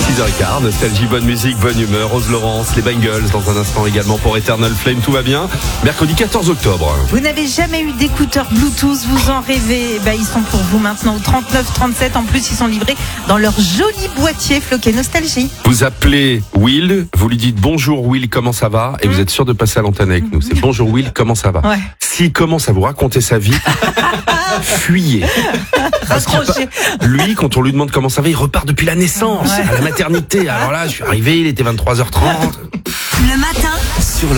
6h15, nostalgie, bonne musique, bonne humeur, Rose Laurence, les Bangles, dans un instant également pour Eternal Flame, tout va bien. Mercredi 14 octobre. Vous n'avez jamais eu d'écouteurs Bluetooth, vous en rêvez, ils sont pour vous maintenant au 3937. En plus, ils sont livrés dans leur joli boîtier floqué Nostalgie. Vous appelez Will, vous lui dites bonjour Will, comment ça va? Et vous êtes sûr de passer à l'antenne avec nous. C'est bonjour Will, comment ça va? Ouais. S'il commence à vous raconter sa vie, fuyez. Parce Raccrochez. lui, quand on lui demande comment ça va, il repart depuis la naissance, Ouais. à la maternité. Alors là, je suis arrivé, il était 23h30. Le matin, Sur la